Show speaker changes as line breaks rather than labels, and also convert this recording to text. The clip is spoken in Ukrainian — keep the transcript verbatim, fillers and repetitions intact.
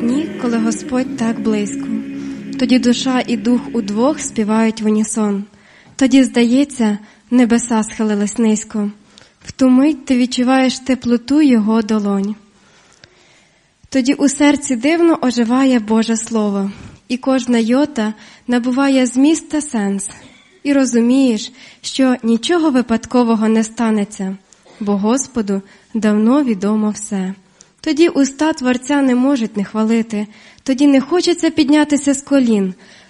дні, коли Господь так близько. Тоді душа і дух удвох співають в унісон. Тоді, здається, небеса схилились низько. В ту мить ти відчуваєш теплоту Його долонь. Тоді у серці дивно оживає Боже Слово, і кожна йота набуває зміст та сенс. І розумієш, що нічого випадкового не станеться, бо Господу давно відомо все. Тоді уста Творця не можуть не хвалити, тоді не хочеться піднятися з колін,